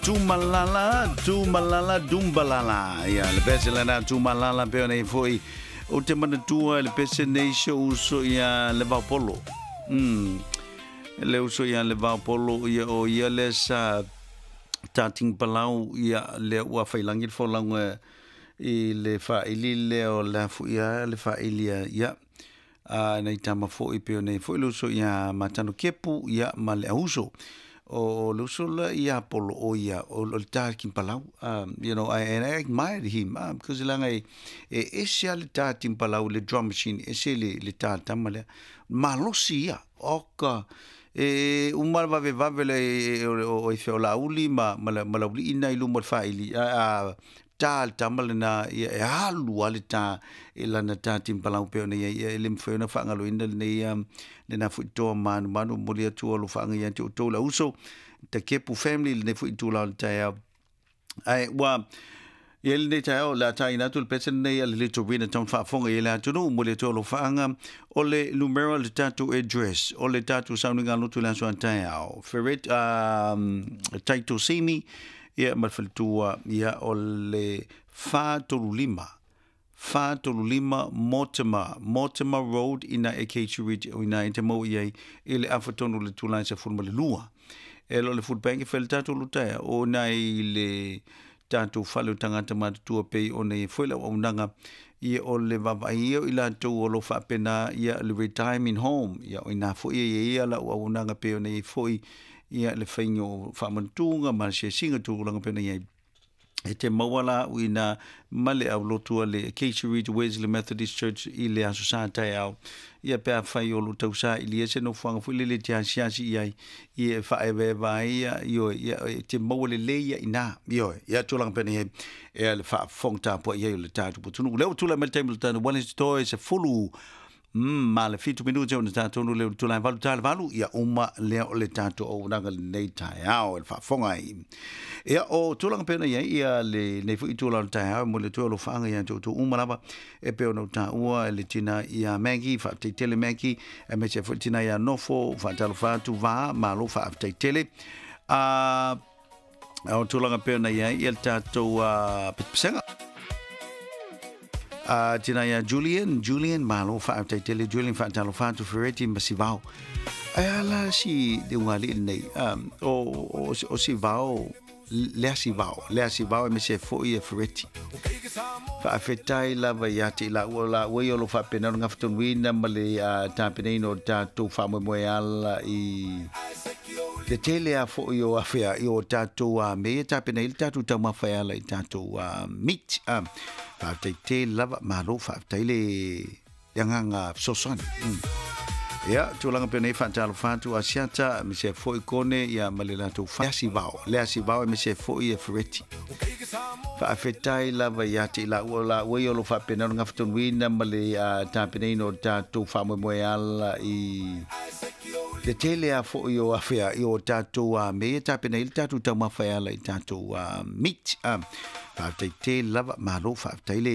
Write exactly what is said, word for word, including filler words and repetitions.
Tumalala, tumalala, dumbalala. Ya, le pese lana tumalala pe ona foi. O te mana tua le pese nei so uso ya le vapolo. Mm. Le uso ya le vapolo ya o ya le sa tating palau ya le wa failangi fo langa i le fa ili le o la fu ya le fa ilia ya. Ah, nei tama fo i pe ona foi le uso ya matano kepu ya ma le uso. O Lusula ia polo o ia o o takin palau. Um, you know, I, and I admired him um, because langa e e ese le takin palau le drum machine ese le le tatama le malosi ia oka e umal va va le o e fe la uli ma ma la uli ina ilu mo faili a tal tamal na e halu ale ta e lana tatin palau pe ne e lim fe na fa ngalo ina ne um le na fu to man manu molia tu lo fa ngia tu to la uso te kepu family le fu tu la ta ai wa el ne ta la ta ina tu pesen ne le little win ton fa fonga ele tu no molia tu lo fa nga o le numero le tatu address o le tatu sounding alo tu la so ta ferret um title see me ia malfaltua ia o le fa tolulima fa tolulima Mortimer Mortimer Road ina e Keituri ina intemo ia ile afatonu le tulai sa fulma le lua e lo le food bank fel tatu lutea o nai le tatu falu tangata matua pe o nei foila o nanga ia o le vava ia ila tu o lo fa pena ia le retirement home ia ina fo ia ia la o nanga pe o nei foi ia le faingo fa mantunga ma se singa tu langa pena ia e te mawala uina male au lotua le Keituri Wesley Methodist Church i le aso sa tai au ia pe fai o lutau sa i le se no fanga fu le le tia siasi ia ia fa e ve vai ia io ia te mawale le ia ina io ia tu langa pena ia e le fa fonta po ia le tatu putunu le tu la mel table tan one story se fulu Mm, ma le fitu minuti o na tātou le tulai valu tāle valu ia uma lea o le tātou o nanga nei tai au e whafonga i. Ia o tūlanga pēna ia ia le nei fu i tūlanga tai au mo le tūlo whaanga ia tū uma lava e pēo no tā ua e le tina ia Maggie, wha te tele Maggie, e me se fu tina ia nofo, wha talo whātu vā, ma lo wha te tele. Uh, o tūlanga pēna ia ia le tātou uh, pitpisenga. Uh, tina ya Julian, Julian malo fa te tele Julian fa talo fa tu fereti masivao. Ai ala si de un ali nei um o o o si vao le si vao, le si vao me se fo ia fereti. Fa fetai la va ya ti la la we yo lo fa pena nga ftun wina male a ta pena no ta tu fa mo ala i le tele a fo yo a fea yo ta tu a me ta pena il ta tu ta ma fa ala ta tu a meet um fa te te lava malo fa te le yanga sosan ya tu langa pene fa talo fa tu asiata me se foi kone ya malela tu fa si vao le si vao me se foi e freti fa fetai lava ya te la la we yo lo fa pena nga ftun wina male a ta pene no ta tu fa mo ala i le tele a fo yo a fea yo ta tu a me ta pene il ta tu ta ma fa ala ta tu a meet um fa te te lava malo fa te le